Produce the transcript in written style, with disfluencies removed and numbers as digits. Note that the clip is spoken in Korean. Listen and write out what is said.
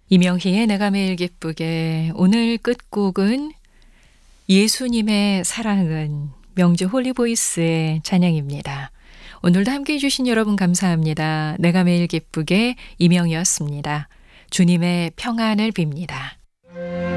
이명희의 내가 매일 기쁘게 오늘 끝곡은 예수님의 사랑은 명주 홀리보이스의 찬양입니다. 오늘도 함께해 주신 여러분 감사합니다. 내가 매일 기쁘게 이명희였습니다. 주님의 평안을 빕니다.